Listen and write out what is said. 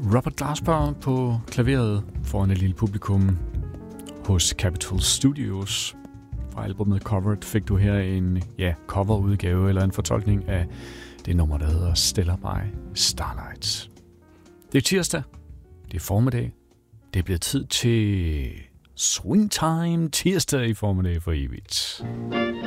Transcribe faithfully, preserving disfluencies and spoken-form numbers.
Robert Glasper på klaveret foran et lille publikum hos Capitol Studios. Fra albumet Covered fik du her en ja, coverudgave eller en fortolkning af det nummer, der hedder Stellar by Starlight. Det er tirsdag, det er formiddag, det er blevet tid til Swing Time tirsdag i formiddag for evigt.